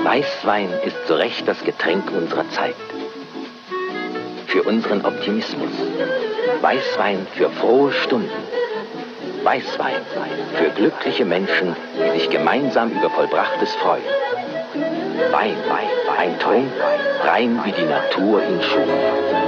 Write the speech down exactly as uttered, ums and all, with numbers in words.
Weißwein ist zu Recht das Getränk unserer Zeit. Für unseren Optimismus. Weißwein für frohe Stunden. Weißwein für glückliche Menschen, die sich gemeinsam über Vollbrachtes freuen. Wein, Wein, ein Trunk, rein wie die Natur ihn schuf.